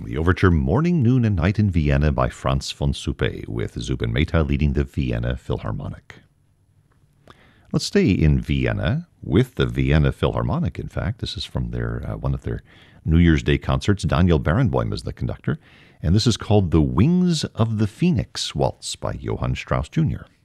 The overture Morning, Noon, and Night in Vienna by Franz von Suppé, with Zubin Mehta leading the Vienna Philharmonic. Let's stay in Vienna with the Vienna Philharmonic, in fact. This is from their one of their New Year's Day concerts. Daniel Barenboim is the conductor, and this is called The Wings of the Phoenix Waltz by Johann Strauss Jr.